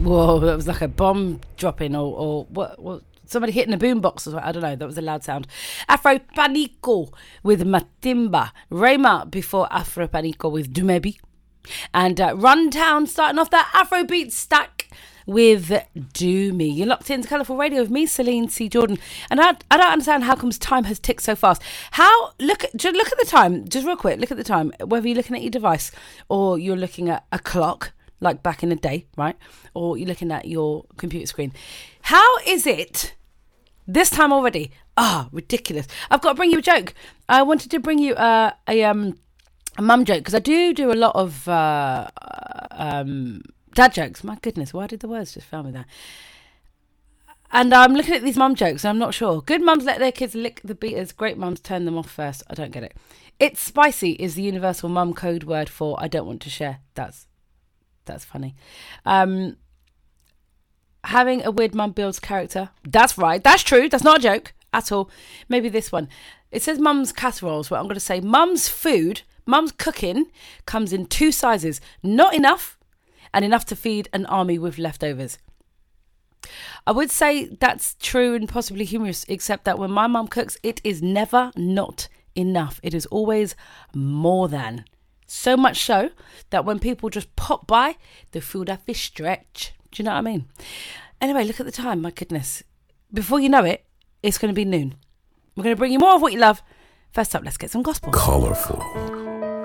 Whoa, that was like a bomb dropping or what somebody hitting a boombox or something. I don't know, that was a loud sound. Afro Panico with Matimba. Rema before Afro Panico with Dumebi. And Runtown starting off that Afrobeat stack with Do Me. You're locked into Colourful Radio with me, Celine C. Jordan. And I don't understand how comes time has ticked so fast. Look at the time, just real quick, look at the time. Whether you're looking at your device or you're looking at a clock, like back in the day, right? Or you're looking at your computer screen. How is it this time already? Ridiculous. I've got to bring you a joke. I wanted to bring you a mum joke, because I do a lot of dad jokes. My goodness, why did the words just fail me there? And I'm looking at these mum jokes and I'm not sure. Good mums let their kids lick the beaters. Great mums turn them off first. I don't get it. It's spicy is the universal mum code word for I don't want to share. That's funny. Having a weird mum builds character. That's right. That's true. That's not a joke at all. Maybe this one. It says mum's casseroles, but I'm going to say mum's food, mum's cooking comes in 2 sizes. Not enough and enough to feed an army with leftovers. I would say that's true and possibly humorous, except that when my mum cooks, it is never not enough. It is always more than. So much so that when people just pop by, the food have to stretch. Do you know what I mean? Anyway, look at the time. My goodness. Before you know it, it's going to be noon. We're going to bring you more of what you love. First up, let's get some gospel. Colourful.